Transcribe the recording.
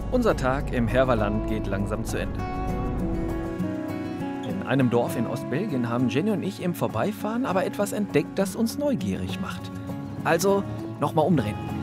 Unser Tag im Herverland geht langsam zu Ende. In einem Dorf in Ostbelgien haben Jenny und ich im Vorbeifahren aber etwas entdeckt, das uns neugierig macht. Also, nochmal umdrehen.